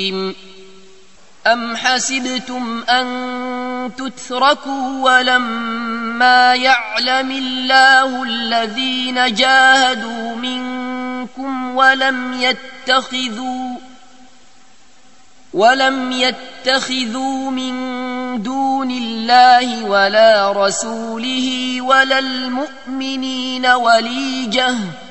أم حسبتم أن تتركوا ولما يعلم الله الذين جاهدوا منكم ولم يتخذوا من دون الله ولا رسوله ولا المؤمنين وليجة